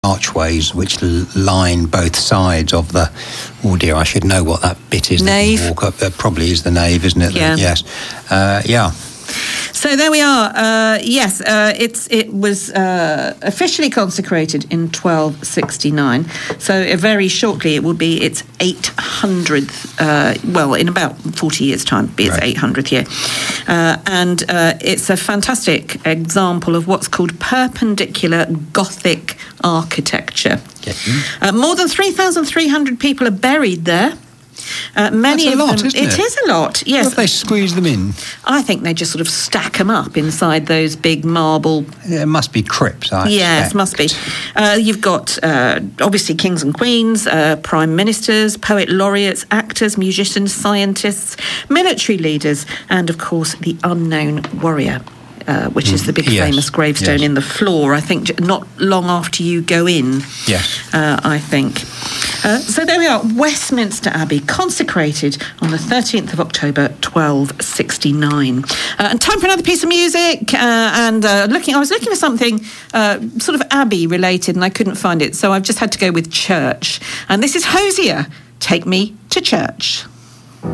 archways which line both sides of the... Oh dear, I should know what that bit is. Nave. That you walk up. That probably is the nave, isn't it? Yeah. Yes. Yeah. So there we are. It was officially consecrated in 1269. So very shortly it will be its 800th, in about 40 years' time, be its 800th year. And it's a fantastic example of what's called perpendicular Gothic architecture. More than 3,300 people are buried there. Many That's a of lot, them, isn't it? It is a lot, yes. What if they squeeze them in? I think they just sort of stack them up inside those big marble... It must be crypts, I Yes, expect. must be. You've got, obviously, kings and queens, prime ministers, poet laureates, actors, musicians, scientists, military leaders, and, of course, the unknown warrior. Which is the big famous gravestone in the floor, I think, not long after you go in. Yes. I think. So there we are, Westminster Abbey, consecrated on the 13th of October, 1269. And time for another piece of music. I was looking for something sort of Abbey related, and I couldn't find it, so I've just had to go with church. And this is Hosier, Take Me to Church.